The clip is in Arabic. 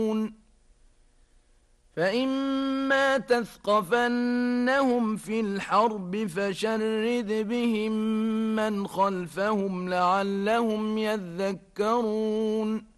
فإما تثقفنهم في الحرب فشرد بهم من خلفهم لعلهم يذكرون